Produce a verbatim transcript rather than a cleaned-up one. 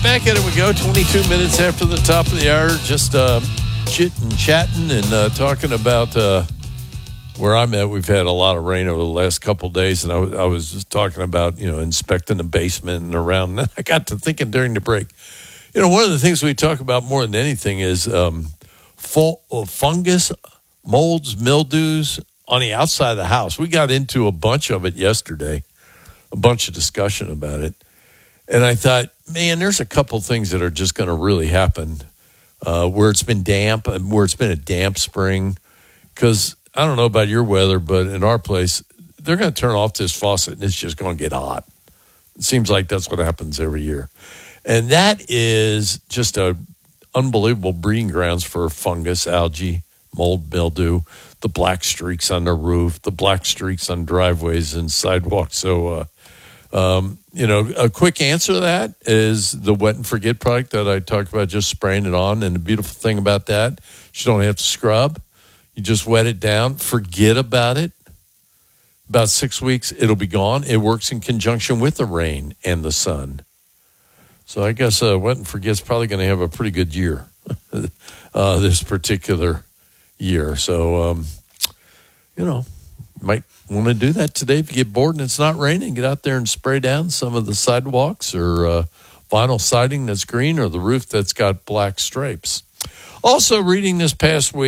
back at it we go. twenty-two minutes after the top of the hour. Just uh, chitting, chatting, and uh, talking about uh, where I'm at. We've had a lot of rain over the last couple of days, and I, w- I was just talking about, you know, inspecting the basement and around. And I got to thinking during the break, you know, one of the things we talk about more than anything is um, full, uh, fungus, molds, mildews on the outside of the house. We got into a bunch of it yesterday, a bunch of discussion about it. And I thought, man, there's a couple things that are just going to really happen uh, where it's been damp, and where it's been a damp spring. Because I don't know about your weather, but in our place, they're going to turn off this faucet and it's just going to get hot. It seems like that's what happens every year. And that is just a unbelievable breeding grounds for fungus, algae, mold, mildew, the black streaks on the roof, the black streaks on driveways and sidewalks. So, uh, Um, you know, a quick answer to that is the Wet and Forget product that I talked about, just spraying it on. And the beautiful thing about that, you don't have to scrub. You just wet it down, forget about it. About six weeks, it'll be gone. It works in conjunction with the rain and the sun. So I guess uh, Wet and Forget's probably going to have a pretty good year uh, this particular year. So, um, you know, might want to do that today. If you get bored and it's not raining, get out there and spray down some of the sidewalks or uh, vinyl siding that's green or the roof that's got black stripes. Also reading this past week,